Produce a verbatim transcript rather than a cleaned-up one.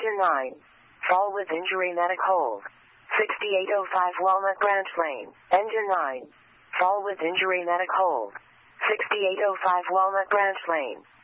Engine nine. Fall with injury medic hold. sixty-eight oh five Walnut Branch Lane. Engine nine. Fall with injury medic hold. sixty-eight oh five Walnut Branch Lane.